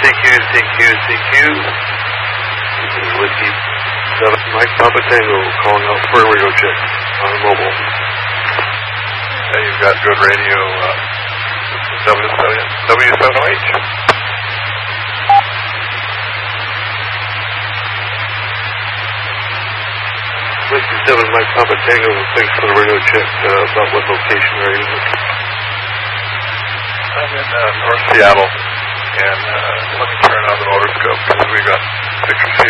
CQ. This is Whiskey 7 Mike Papa Tango calling out for a radio check on the mobile. And you've got good radio, W7OH. Whiskey 7 Mike Papa Tango, thanks for the radio check. About what location are you in? I'm in North Seattle, and let me turn on the motor scope because we got pictures